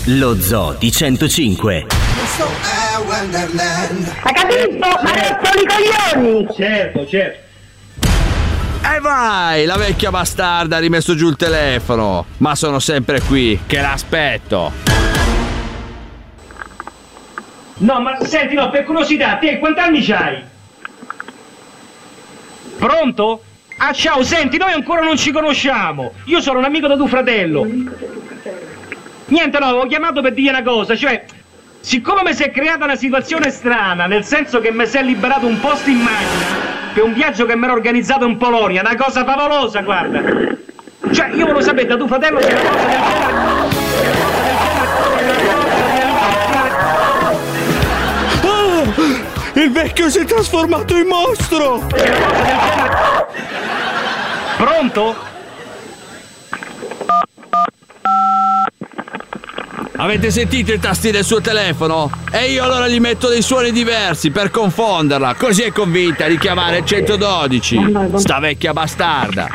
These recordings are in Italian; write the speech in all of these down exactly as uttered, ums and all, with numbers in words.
Lo Zoo di centocinque. Hai capito? Ma restano i coglioni! Certo, certo. E vai, la vecchia bastarda ha rimesso giù il telefono. Ma sono sempre qui, che l'aspetto. No, ma senti, no, per curiosità, te quanti anni c'hai? Pronto? Ah, ciao, senti, noi ancora non ci conosciamo. Io sono un amico da tuo fratello. Niente, no, avevo chiamato per dire una cosa, cioè, siccome mi si è creata una situazione strana, nel senso che mi si è liberato un posto in macchina per un viaggio che mi ero organizzato in Polonia, una cosa favolosa, guarda. Cioè, io volevo sapere da tuo fratello se una cosa del genere... Oh, il vecchio si è trasformato in mostro! Pronto? Avete sentito i tasti del suo telefono? E io allora gli metto dei suoni diversi per confonderla, così è convinta di chiamare il centododici. Sta vecchia bastarda.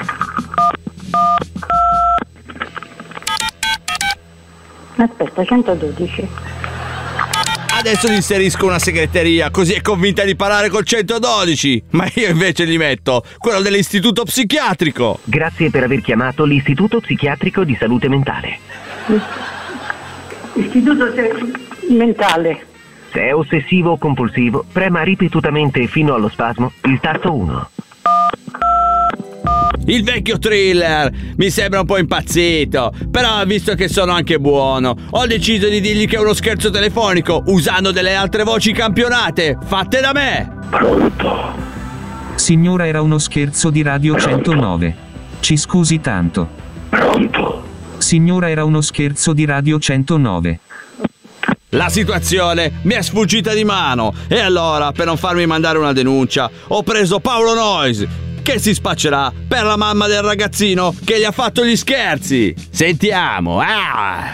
Aspetta, centododici. Adesso gli inserisco una segreteria, così è convinta di parlare col centododici. Ma io invece gli metto quello dell'istituto psichiatrico. Grazie per aver chiamato l'Istituto Psichiatrico di Salute Mentale. Istituto mentale. Se è ossessivo o compulsivo, prema ripetutamente fino allo spasmo il tasto uno. Il vecchio thriller mi sembra un po' impazzito, però visto che sono anche buono, ho deciso di dirgli che è uno scherzo telefonico usando delle altre voci campionate, fatte da me. Pronto? Signora, era uno scherzo di Radio centonove. Ci scusi tanto. Pronto? Signora, era uno scherzo di Radio centonove. La situazione mi è sfuggita di mano e allora, per non farmi mandare una denuncia, ho preso Paolo Noyes, che si spaccerà per la mamma del ragazzino che gli ha fatto gli scherzi. Sentiamo. Ah!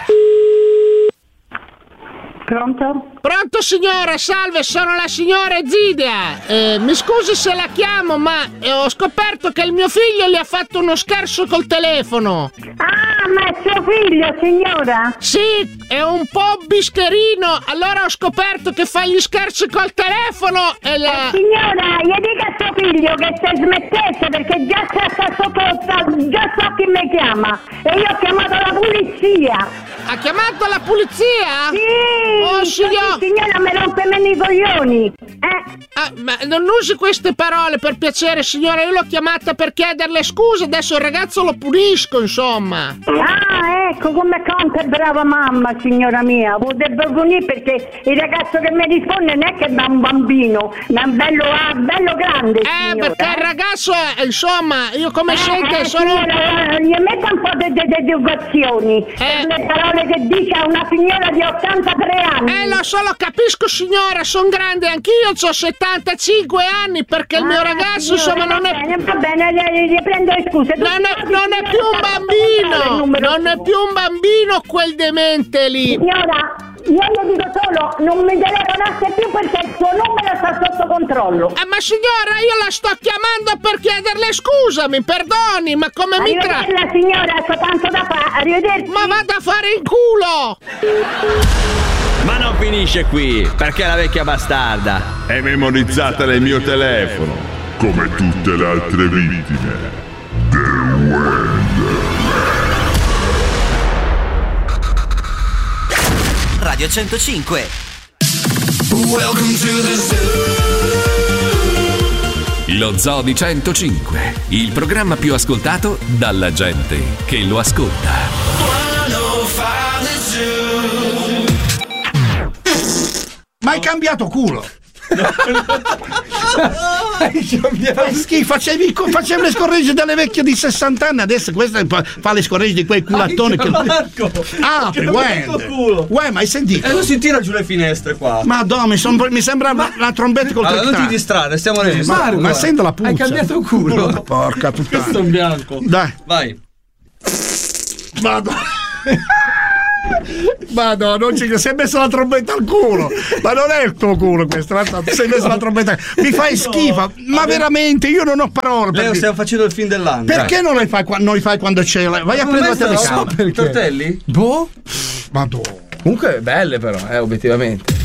Pronto? Pronto signora, salve, sono la signora Ezidia. Eh, mi scusi se la chiamo, ma eh, ho scoperto che il mio figlio le ha fatto uno scherzo col telefono. Ah, ma è suo figlio, signora? Sì, è un po' bischerino, allora ho scoperto che fa gli scherzi col telefono e la... Eh, signora, gli dica a suo figlio che se smettesse, perché già sta sotto, già so chi mi chiama. E io ho chiamato la polizia. Ha chiamato la polizia? Sì! Oh, signor... Signora, mi rompe meno i coglioni! Eh? Ah, ma non usi queste parole, per piacere, signora. Io l'ho chiamata per chiederle scusa, adesso il ragazzo lo punisco, insomma. Ah, ecco come conta è brava mamma, signora mia. Potrebbe punire perché il ragazzo che mi risponde non è che è un bambino, ma è un bello, bello grande, Eh, signora, perché il ragazzo, è, insomma, io come eh, sente eh, sono... Signora, gli metta un po' di de, de, de educazioni. Eh. Le parole che dice a una signora di ottantatré anni. Eh, lo so, lo capisco, signora, sono grande anch'io, ho settantacinque anni, perché il mio Ah, ragazzo, signora, insomma, non va è... bene, va bene, gli, gli prendo le scuse. Non è, non è più un bambino, non è più un bambino quel demente lì. Signora, io le dico solo, non mi telefonasse più perché il suo numero sta sotto controllo. Eh, ma signora, io la sto chiamando per chiederle scusa, mi perdoni, ma come mi tratta? Arrivederla, signora, c'ho tanto da fare, arrivederci. Ma vada a fare in culo! Ma non finisce qui, perché la vecchia bastarda è memorizzata nel mio telefono, come tutte le altre vittime del Wonderland. Radio centocinque. Welcome to the zoo. Lo Zoo di centocinque, il programma più ascoltato dalla gente che lo ascolta. Ma hai cambiato culo? Schifo, facevi, facevi le scorregge delle vecchie di sessanta anni, adesso questa fa, fa le scorregge di quei culattoni che... Ah, uè, uè, ma hai sentito? E non si tira giù le finestre qua. Madonna, mi, son, mi sembra ma... la trombetta col allora, tectano. non ti distrarre, stiamo registrando. Ma, ma sento la puzza. Hai cambiato culo. Porca puttana. Questo è un bianco. Dai. Vai. Madonna. Madonna, non ci... si è messo la trombetta al culo. Ma non è il tuo culo questo, si è messo la trombetta. Mi fai schifo, ma veramente io non ho parole. Leo, perché... stiamo facendo il film dell'anno. Perché non lo fai, non li fai quando c'è la... Vai a prendere la telecamera. I tortelli? Boh? Madonna. Comunque belle però, eh, obiettivamente.